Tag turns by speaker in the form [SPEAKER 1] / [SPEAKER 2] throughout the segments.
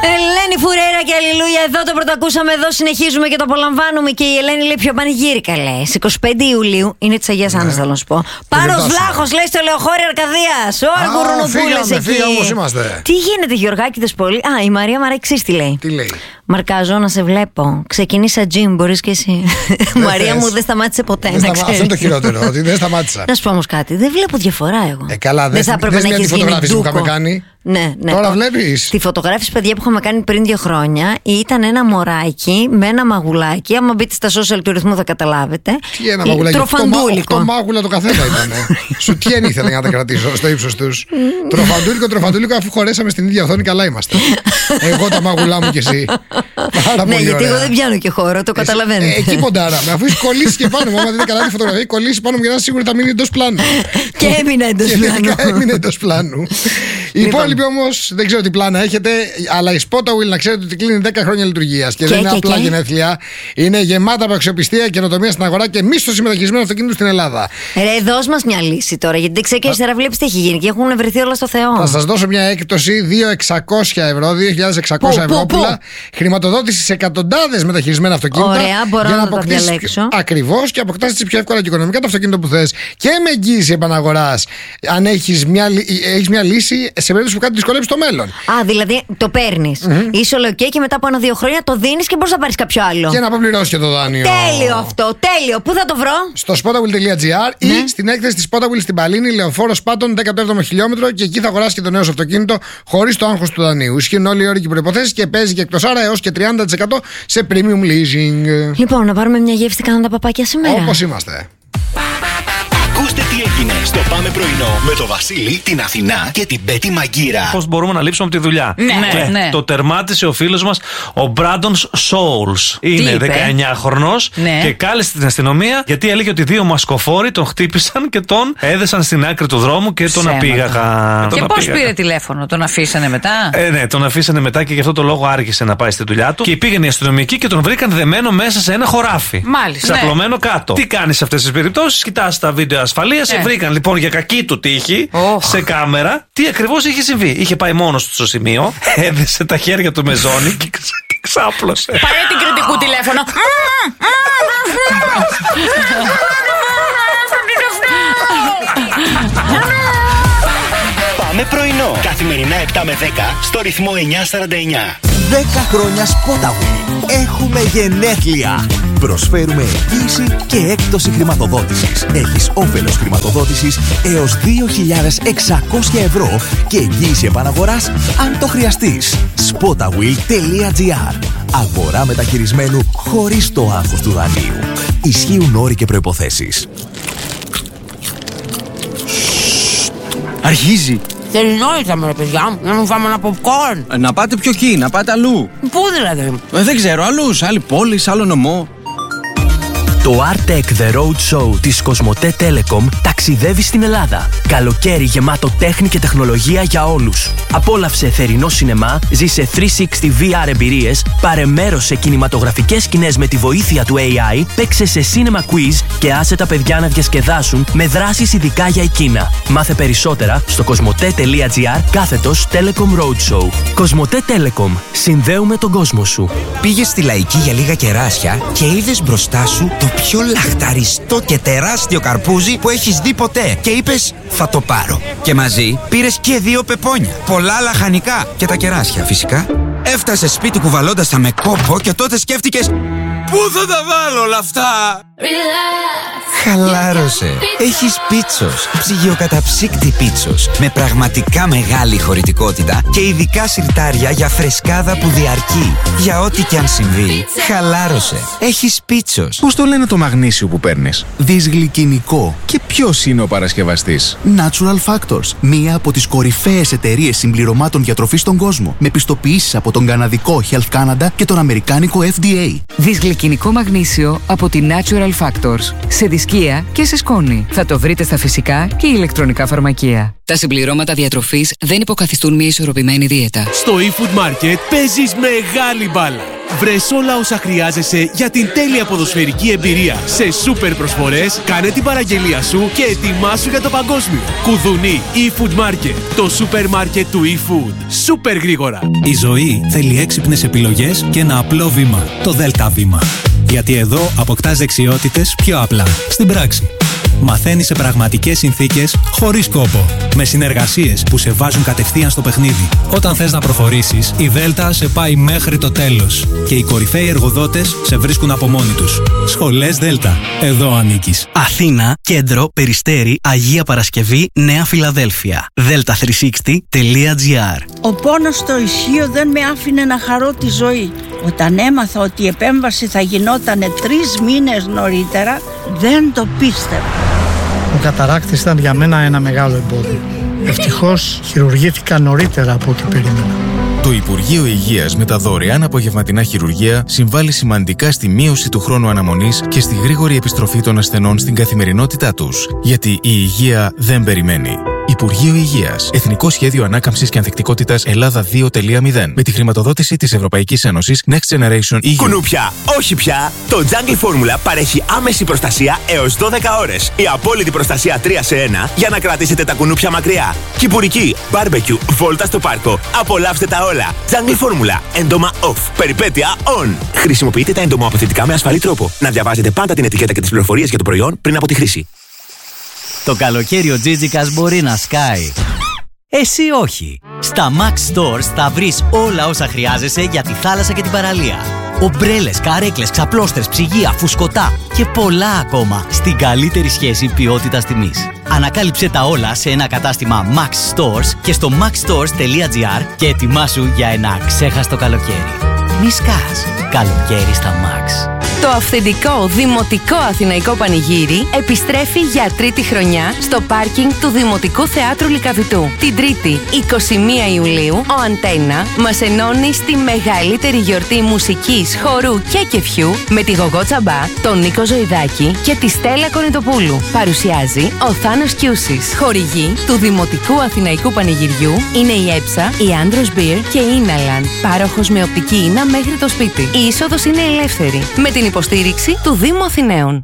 [SPEAKER 1] Ελένη Φουρέιρα και αλληλούια. Εδώ το πρωτακούσαμε, εδώ συνεχίζουμε και το απολαμβάνουμε. Και η Ελένη λέει πιο πανηγύρικα, λέει. Στις 25 Ιουλίου είναι της Αγίας Άννας, θέλω να σου πω. Πάρος Βλάχος, λέει, στο Λεωχώρη Αρκαδίας. Ο Αργουρουνοπούλες εκεί.
[SPEAKER 2] Φύγαμε, είμαστε.
[SPEAKER 1] Τι γίνεται, Γιωργάκη, πολύ. Α, η Μαρία Μαραξής τι λέει.
[SPEAKER 2] Τι λέει.
[SPEAKER 1] Μαρκάζω να σε βλέπω. Ξεκινήσα τζιμ, μπορείς και εσύ. Μαρία μου δεν σταμάτησε ποτέ.
[SPEAKER 2] Αυτό είναι το χειρότερο, ότι δεν σταμάτησα.
[SPEAKER 1] Να σου πω όμως κάτι, δεν βλέπω διαφορά εγώ.
[SPEAKER 2] Καλά, δεν θα έπρεπε να έχεις φωτογράφηση που είχαμε κάνει.
[SPEAKER 1] Ναι.
[SPEAKER 2] Τώρα βλέπεις.
[SPEAKER 1] Τη φωτογράφηση, παιδιά, που είχαμε κάνει πριν 2 χρόνια ήταν ένα μωράκι με ένα μαγουλάκι. Άμα μπείτε στα social του ρυθμού θα καταλάβετε.
[SPEAKER 2] Τι ένα μαγουλάκι.
[SPEAKER 1] Τροφαντούλικο.
[SPEAKER 2] 8 μάγουλα το καθένα ήταν. Σου τι ήθελα να τα κρατήσω στο ύψος τους. Τροφαντούλικο, αφού χωρέσαμε στην ίδια οθόνη, καλά είμαστε. Εγώ τα μάγουλά μου και εσύ. Πάρα πολύ.
[SPEAKER 1] Ναι, γιατί εγώ δεν πιάνω και χώρο, το καταλαβαίνετε.
[SPEAKER 2] Εκεί ποντάρα. Αφού έχει κολλήσει και πάνω μου, άμα δεν είναι καλά τη φωτογραφία, έχει κολλήσει πάνω μου για να σίγουρα θα μείνει εντός πλάνου.
[SPEAKER 1] Και έμεινε εντός πλάνου.
[SPEAKER 2] Οι υπόλοιποι όμως δεν ξέρω τι πλάνα έχετε, αλλά η Spotawheel να ξέρετε ότι κλείνει 10 χρόνια λειτουργίας και δεν είναι απλά γενέθλια. Είναι γεμάτα από αξιοπιστία, καινοτομία στην αγορά και μίσθωση μεταχειρισμένου αυτοκίνητου στην Ελλάδα.
[SPEAKER 1] Ρε, δώσ' μας μια λύση τώρα, γιατί δεξιά και αριστερά βλέπεις τι έχει γίνει και έχουν βρεθεί όλα στο Θεό.
[SPEAKER 2] Θα σας δώσω μια έκπτωση 2.600 ευρώ πουλα, χρηματοδότηση σε εκατοντάδες μεταχειρισμένα αυτοκίνητα.
[SPEAKER 1] Ωραία, μπορώ
[SPEAKER 2] για να
[SPEAKER 1] τα διαλέξω.
[SPEAKER 2] Ακριβώς, και αποκτάσεις πιο εύκολα και οικονομικά το αυτοκίνητο που θες και με εγγύηση επαναγοράς. Αν έχεις μια λύση σε περίπτωση που κάτι δυσκολεύει στο μέλλον.
[SPEAKER 1] Α, δηλαδή το παίρνεις. Είσαι OK και μετά από 1-2 χρόνια το δίνεις και μπορείς να πάρεις κάποιο άλλο.
[SPEAKER 2] Και να αποπληρώσεις και το δάνειο.
[SPEAKER 1] Τέλειο αυτό, τέλειο. Πού θα το βρω?
[SPEAKER 2] Στο spotawheel.gr ή στην έκθεση της Spotawheel στην Παλίνη, Λεωφόρος Πάτων, 17ο χιλιόμετρο, και εκεί θα αγοράσεις και το νέο σου αυτοκίνητο χωρίς το άγχος του δανείου. Ισχύουν όλοι οι όροι και προϋποθέσεις και παίζει και εκτός άρα έως και 30% σε premium leasing.
[SPEAKER 1] Λοιπόν, να πάρουμε μια γεύση, κάνουν τα παπάκια σήμερα.
[SPEAKER 2] Όπως είμαστε.
[SPEAKER 3] Ακούστε τι έγινε στο Πάμε Πρωινό με το Βασίλη, την Αθηνά και την Πέτη Μαγκύρα.
[SPEAKER 4] Πώς μπορούμε να λείψουμε από τη δουλειά.
[SPEAKER 1] Ναι.
[SPEAKER 4] Το τερμάτισε ο φίλος μας, ο Brandon Souls. Είναι 19χρονος και κάλεσε την αστυνομία γιατί έλεγε ότι 2 μασκοφόροι τον χτύπησαν και τον έδεσαν στην άκρη του δρόμου και τον απήγαγαν.
[SPEAKER 5] Και πώς πήρε τηλέφωνο, τον αφήσανε μετά?
[SPEAKER 4] Ναι, τον αφήσανε μετά και γι' αυτό το λόγο άργησε να πάει στη δουλειά του. Και πήγαν οι αστυνομικοί και τον βρήκαν δεμένο μέσα σε ένα χωράφι.
[SPEAKER 5] Μάλιστα.
[SPEAKER 4] Ξαπλωμένο κάτω. Τι κάνει σε αυτές τις περιπτώσεις? Κοιτάς τα βίντεο ασφαλείας. Βρήκαν λοιπόν για κακή του τύχη σε κάμερα τι ακριβώς είχε συμβεί. Είχε πάει μόνος του στο σημείο, έδεσε τα χέρια του με ζώνη και ξάπλωσε.
[SPEAKER 5] Πάρε την κριτικού τηλέφωνο.
[SPEAKER 3] Πάμε Πρωινό. Καθημερινά 7 με 10 στο ρυθμό 949.
[SPEAKER 6] 10 χρόνια Spotawheel. Έχουμε γενέθλια. Προσφέρουμε εγγύηση και έκπτωση χρηματοδότησης. Έχεις όφελος χρηματοδότησης έως 2.600 ευρώ και εγγύηση επαναγοράς αν το χρειαστείς. Spotawheel.gr. Αγορά μεταχειρισμένου χωρίς το άγχος του δανείου. Ισχύουν όροι και προϋποθέσεις.
[SPEAKER 7] Αρχίζει.
[SPEAKER 8] Θερινό ήρθαμε, ρε παιδιά, να μου φάμε ένα popcorn.
[SPEAKER 7] Να πάτε πιο εκεί, να πάτε αλλού.
[SPEAKER 8] Πού δηλαδή?
[SPEAKER 7] Δεν ξέρω, αλλού, σε άλλη πόλη, σε άλλο νομό.
[SPEAKER 9] Το Artec The Road Show της Κοσμοτέ Telecom ταξιδεύει στην Ελλάδα. Καλοκαίρι γεμάτο τέχνη και τεχνολογία για όλους. Απόλαυσε θερινό σινεμά, ζήσε 360 VR εμπειρίες, πάρε μέρος σε κινηματογραφικές σκηνές με τη βοήθεια του AI, παίξε σε cinema quiz και άσε τα παιδιά να διασκεδάσουν με δράσεις ειδικά για εκείνα. Μάθε περισσότερα στο κοσμοτέ.gr/Telecom Roadshow. Κοσμοτέ Telecom. Συνδέουμε τον κόσμο σου.
[SPEAKER 10] Πήγες στη Λαϊκή για λίγα κεράσια και είδες μπροστά σου το πιο λαχταριστό και τεράστιο καρπούζι που έχεις δει ποτέ. Και είπες, θα το πάρω. Και μαζί πήρες και 2 πεπόνια. Πολλά λαχανικά. Και τα κεράσια φυσικά. Έφτασες σπίτι κουβαλώντας τα με κόπο και τότε σκέφτηκες, πού θα τα βάλω όλα αυτά? Χαλάρωσε. Έχεις Πίτσος. Ψυγειοκαταψύκτη Πίτσος. Με πραγματικά μεγάλη χωρητικότητα και ειδικά σιρτάρια για φρεσκάδα που διαρκεί. Για ό,τι και αν συμβεί, χαλάρωσε. Έχεις Πίτσος.
[SPEAKER 11] Πώς το λένε το μαγνήσιο που παίρνεις? Δυσγλυκινικό. Και ποιος είναι ο παρασκευαστής?
[SPEAKER 12] Natural Factors. Μία από τις κορυφαίες εταιρείες συμπληρωμάτων διατροφής στον κόσμο. Με πιστοποιήσεις από τον καναδικό Health Canada και τον αμερικάνικο FDA.
[SPEAKER 13] Δυσγλυκινικό μαγνήσιο από τη Natural Factors. Σε δισκία και σε σκόνη. Θα το βρείτε στα φυσικά και ηλεκτρονικά φαρμακεία.
[SPEAKER 14] Τα συμπληρώματα διατροφής δεν υποκαθιστούν μια ισορροπημένη δίαιτα.
[SPEAKER 15] Στο eFood Market παίζεις μεγάλη μπάλα.
[SPEAKER 14] Βρες όλα όσα χρειάζεσαι για την τέλεια ποδοσφαιρική εμπειρία. Σε σούπερ προσφορές, κάνε την παραγγελία σου και ετοιμάσου για το παγκόσμιο. Κουδουνί eFood Market, το σούπερ μάρκετ του eFood. Σούπερ γρήγορα.
[SPEAKER 15] Η ζωή θέλει έξυπνες επιλογές και ένα απλό βήμα. Το ΔΕΛΤΑ βήμα. Γιατί εδώ αποκτάς δεξιότητες πιο απλά. Στην πράξη. Μαθαίνεις σε πραγματικές συνθήκες, χωρίς κόπο. Με συνεργασίες που σε βάζουν κατευθείαν στο παιχνίδι. Όταν θες να προχωρήσεις, η ΔΕΛΤΑ σε πάει μέχρι το τέλος. Και οι κορυφαίοι εργοδότες σε βρίσκουν από μόνοι τους. Σχολές ΔΕΛΤΑ. Εδώ ανήκεις.
[SPEAKER 16] Αθήνα, Κέντρο, Περιστέρι, Αγία Παρασκευή, Νέα Φιλαδέλφια. delta360.gr.
[SPEAKER 17] Ο πόνος στο ισχύο δεν με άφηνε να χαρώ τη ζωή. Όταν έμαθα ότι η επέμβαση θα γινόταν 3 μήνες νωρίτερα, δεν το πίστευα.
[SPEAKER 18] Ο καταράκτης ήταν για μένα ένα μεγάλο εμπόδιο. Ευτυχώς χειρουργήθηκα νωρίτερα από ό,τι περίμενα.
[SPEAKER 11] Το Υπουργείο Υγείας με τα δωρεάν απογευματινά χειρουργία συμβάλλει σημαντικά στη μείωση του χρόνου αναμονής και στη γρήγορη επιστροφή των ασθενών στην καθημερινότητά τους. Γιατί η υγεία δεν περιμένει. Υπουργείο Υγείας. Εθνικό Σχέδιο Ανάκαμψης και Ανθεκτικότητας Ελλάδα 2.0. Με τη χρηματοδότηση της Ευρωπαϊκής Ένωσης Next Generation EU.
[SPEAKER 19] Κουνούπια, όχι πια! Το Jungle Formula παρέχει άμεση προστασία έως 12 ώρες. Η απόλυτη προστασία 3 σε 1 για να κρατήσετε τα κουνούπια μακριά. Κυπουρική, barbecue, βόλτα στο πάρκο. Απολαύστε τα όλα. Jungle Formula. Έντομα off. Περιπέτεια on. Χρησιμοποιείτε τα εντομοαποθετικά με ασφαλή τρόπο. Να διαβάζετε πάντα την ετικέτα και τις πληροφορίες για το προϊόν πριν από τη χρήση.
[SPEAKER 20] Το καλοκαίρι ο Τζίτζικας μπορεί να σκάει. Εσύ όχι. Στα Max Stores θα βρεις όλα όσα χρειάζεσαι για τη θάλασσα και την παραλία. Ομπρέλες, καρέκλες, ξαπλώστρες, ψυγεία, φουσκωτά και πολλά ακόμα στην καλύτερη σχέση ποιότητας-τιμής. Ανακάλυψε τα όλα σε ένα κατάστημα Max Stores και στο maxstores.gr και ετοιμάσου για ένα ξέχαστο καλοκαίρι. Μη σκάς. Καλοκαίρι στα Max.
[SPEAKER 21] Το αυθεντικό Δημοτικό Αθηναϊκό Πανηγύρι επιστρέφει για τρίτη χρονιά στο πάρκινγκ του Δημοτικού Θεάτρου Λυκαβητού. Την Τρίτη, 21 Ιουλίου, ο Αντένα μας ενώνει στη μεγαλύτερη γιορτή μουσικής, χορού και κεφιού με τη Γογό Τσαμπά, τον Νίκο Ζωηδάκη και τη Στέλλα Κονιτοπούλου. Παρουσιάζει ο Θάνος Κιούσης. Χορηγοί του Δημοτικού Αθηναϊκού Πανηγυριού είναι η Έψα, η Άντρος Μπιρ και η Ίναλαν. Πάροχος με οπτική ίνα μέχρι το σπίτι. Η είσοδος είναι ελεύθερη. Με την υποστήριξη του Δήμου Αθηναίων.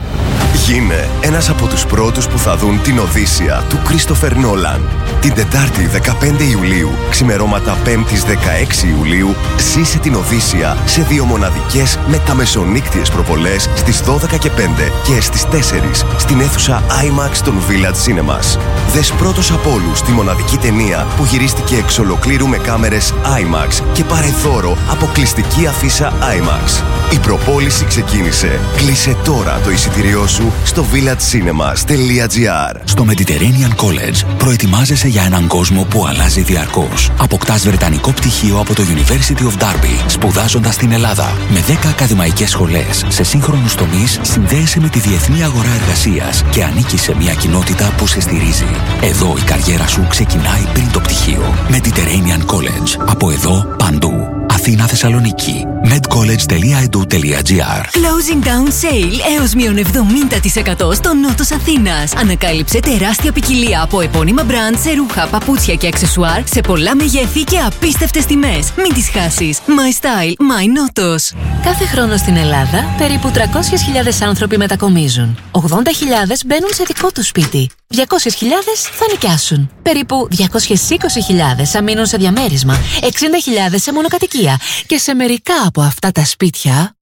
[SPEAKER 22] Γίνε ένας από τους πρώτους που θα δουν την Οδύσσεια του Κρίστοφερ Νόλαν. Την Τετάρτη 15 Ιουλίου, ξημερώματα 5ης 16 Ιουλίου, ζήσε την Οδύσσεια σε 2 μοναδικές μεταμεσονύκτιες προβολές στις 12 και 5 και στις 4 στην αίθουσα IMAX των Village Cinemas. Δες πρώτος από όλους τη μοναδική ταινία που γυρίστηκε εξ ολοκλήρου με κάμερες IMAX και πάρε δώρο αποκλειστική αφίσα IMAX. Η προπόληση ξεκίνησε. Κλείσε τώρα το εισιτήριό σου στο villagecinema.gr.
[SPEAKER 23] Στο Mediterranean College προετοιμάζεσαι για έναν κόσμο που αλλάζει διαρκώς. Αποκτάς βρετανικό πτυχίο από το University of Derby, σπουδάζοντας στην Ελλάδα. Με 10 ακαδημαϊκές σχολές σε σύγχρονους τομείς, συνδέεσαι με τη διεθνή αγορά εργασίας και ανήκεις σε μια κοινότητα που σε στηρίζει. Εδώ η καριέρα σου ξεκινάει πριν το πτυχίο. Mediterranean College. Από εδώ παντού. Αθήνα, Θεσσαλονίκη. medcollege.edu.gr.
[SPEAKER 24] Closing down sale έως μείον 70% στο νότος Αθήνας. Ανακάλυψε τεράστια ποικιλία από επώνυμα μπραντ σε ρούχα, παπούτσια και αξεσουάρ σε πολλά μεγέθη και απίστευτες τιμές. Μην τις χάσεις. My style, my νότος.
[SPEAKER 25] Κάθε χρόνο στην Ελλάδα περίπου 300.000 άνθρωποι μετακομίζουν. 80.000 μπαίνουν σε δικό τους σπίτι. 200.000 θα νοικιάσουν. Περίπου 220.000 θα μείνουν σε διαμέρισμα. 60.000 σε μονοκατοικία. Και σε μερικά από αυτά τα σπίτια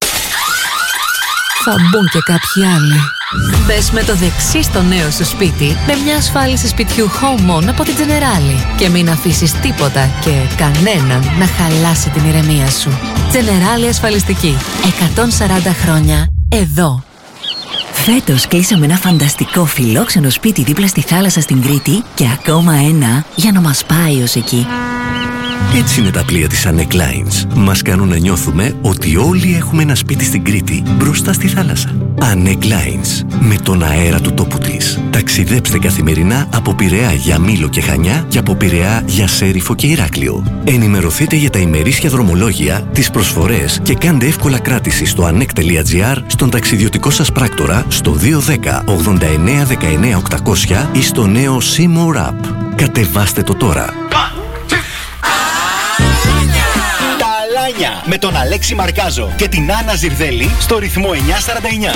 [SPEAKER 25] θα μπουν και κάποιοι άλλοι. Μπες με το δεξί στο νέο σου σπίτι με μια ασφάλιση σπιτιού Home On από την Generali και μην αφήσεις τίποτα και κανέναν να χαλάσει την ηρεμία σου. Generali Ασφαλιστική. 140 χρόνια εδώ.
[SPEAKER 24] Φέτος κλείσαμε ένα φανταστικό φιλόξενο σπίτι δίπλα στη θάλασσα στην Κρήτη και ακόμα ένα για να μας πάει ως εκεί.
[SPEAKER 26] Έτσι είναι τα πλοία της Anek Lines. Μας κάνουν να νιώθουμε ότι όλοι έχουμε ένα σπίτι στην Κρήτη, μπροστά στη θάλασσα. Anek Lines. Με τον αέρα του τόπου της. Ταξιδέψτε καθημερινά από Πειραιά για Μήλο και Χανιά και από Πειραιά για Σέριφο και Ηράκλειο. Ενημερωθείτε για τα ημερήσια δρομολόγια, τις προσφορές και κάντε εύκολα κράτηση στο anek.gr, στον ταξιδιωτικό σας πράκτορα, στο 210 89 19 800 ή στο νέο Seymour App. Κατεβάστε το τώρα.
[SPEAKER 1] με τον Αλέξη Μαρκάζο και την Άννα Ζιρδέλη στο ρυθμό 949.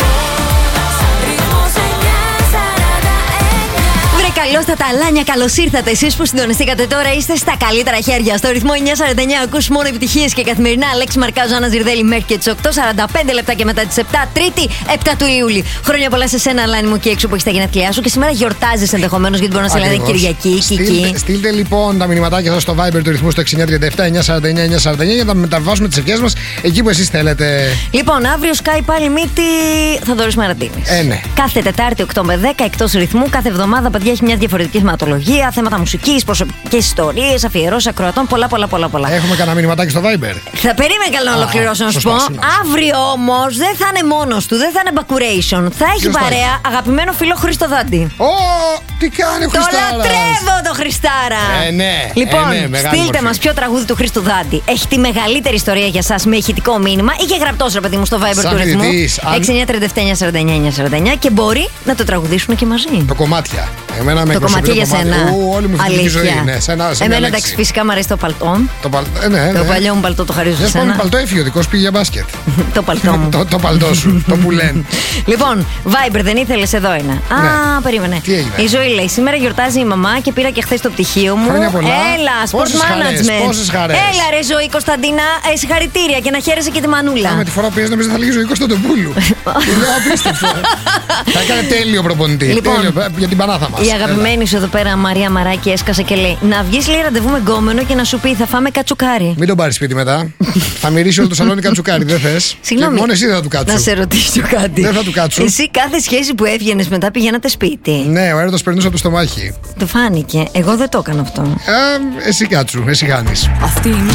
[SPEAKER 2] Καλώς τα ταλάνια, καλώς ήρθατε. Εσείς που συντονιστήκατε τώρα είστε στα καλύτερα χέρια. Στο ρυθμό 949 ακούς μόνο επιτυχίες και καθημερινά. Αλέξη Μαρκάζο, Άννα Ζιρδέλη μέχρι και τις 8:45 λεπτά και μετά τις 7, Τρίτη 7 του Ιούλη. Χρόνια πολλά σε σένα, Αλάνη μου, και έξω που έχεις τα γενέθλιά σου και σήμερα γιορτάζεις ενδεχομένως γιατί μπορεί να σε λένε Κυριακή, Κική.
[SPEAKER 3] Στείλτε λοιπόν τα μηνυματάκια σας στο Viber του ρυθμού στο 6937-949-949 για να μεταβάσουμε τις ευχές μας εκεί που εσείς θέλετε.
[SPEAKER 2] Λοιπόν, αύριο σκάει πάλι μύτη Θοδωρής Μαραντίνης.
[SPEAKER 3] Ναι.
[SPEAKER 2] Κάθε Τετάρτη 8 με 10 εκτός ρυθμού. Κάθε εβδομάδα, παιδιά, έχει μια διαφορετική θεματολογία, θέματα μουσικής, προσωπικές ιστορίες, αφιερώσεις ακροατών, πολλά.
[SPEAKER 3] Έχουμε κανένα μηνυματάκι στο Viber.
[SPEAKER 2] Θα περίμενε καλά να ολοκληρώσω να σου πω. Αύριο όμως δεν θα είναι μόνος του, δεν θα είναι bacuration. Θα έχει παρέα αγαπημένο φίλο Χρήστο Δάντη.
[SPEAKER 3] Τι κάνει ο Χριστάρας?
[SPEAKER 2] Το λατρεύω το Χριστάρα.
[SPEAKER 3] Ναι.
[SPEAKER 2] Λοιπόν, στείλτε μας ποιο τραγούδι του Χρήστου Δάντη έχει τη μεγαλύτερη ιστορία για σας με ηχητικό μήνυμα ή και γραπτός, ρε παιδί μου, στο Viber του ρυθμού 6937-949 και μπορεί να το τραγουδήσουμε και μαζί.
[SPEAKER 3] Το κομμάτια. Εμένα με
[SPEAKER 2] το κομμάτι για σένα.
[SPEAKER 3] Όλη μου η ζωή. Ναι,
[SPEAKER 2] εμένα εντάξει, φυσικά μου αρέσει το παλτό.
[SPEAKER 3] Ναι.
[SPEAKER 2] Το παλιό μου παλτό το χαρίζω σε σένα.
[SPEAKER 3] Το παλτό έφυγε, ο δικός πήγε για μπάσκετ.
[SPEAKER 2] Το παλτό μου.
[SPEAKER 3] Το παλτό σου, το που λένε.
[SPEAKER 2] Λοιπόν, Viber δεν ήθελες, εδώ είναι. Α, περίμενε.
[SPEAKER 3] Τι έγινε?
[SPEAKER 2] Η Ζωή λέει: σήμερα γιορτάζει η μαμά και πήρα και χθες το πτυχίο μου. Έλα, sport management.
[SPEAKER 3] Πόσες χαρές.
[SPEAKER 2] Έλα, ρε Ζωή Κωνσταντίνα, συγχαρητήρια και να χαίρεσαι και τη μανούλα.
[SPEAKER 3] Με τη φορά που νομίζω θα λέγει Ζωή Κωνσταντοπούλου. Είναι απίστευτο. Θα έκανε τέλειο προπονητή. Για την πανάθα μας.
[SPEAKER 2] Η αγαπημένη σου εδώ πέρα, Μαρία Μαράκη, έσκασε και λέει: να βγεις λέει ραντεβού με γκόμενο και να σου πει θα φάμε κατσουκάρι.
[SPEAKER 3] Μην τον πάρει σπίτι μετά. Θα μυρίσει όλο το σαλόνι κατσουκάρι, δεν θες?
[SPEAKER 2] Συγγνώμη.
[SPEAKER 3] Μόνο εσύ δεν θα του κάτσου.
[SPEAKER 2] Να σε ρωτήσω κάτι.
[SPEAKER 3] Δεν θα του κάτσου.
[SPEAKER 2] Εσύ κάθε σχέση που έβγαινες μετά πηγαίνατε σπίτι.
[SPEAKER 3] Ναι, ο έρωτας περνούσε από το στομάχι.
[SPEAKER 2] Το φάνηκε. Εγώ δεν το έκανα αυτό.
[SPEAKER 3] Εσύ κάτσου, εσύ χάνεις.
[SPEAKER 24] Αυτή είναι